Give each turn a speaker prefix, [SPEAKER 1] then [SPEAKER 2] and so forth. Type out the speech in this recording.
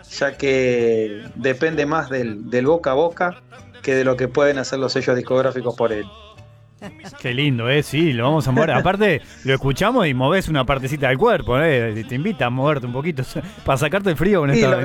[SPEAKER 1] ya que depende más del boca a boca que de lo que pueden hacer los sellos discográficos por él.
[SPEAKER 2] Qué lindo, sí, lo vamos a mover. Aparte, lo escuchamos y movés una partecita del cuerpo, te invita a moverte un poquito para sacarte el frío con
[SPEAKER 1] Y
[SPEAKER 2] esta,
[SPEAKER 1] lo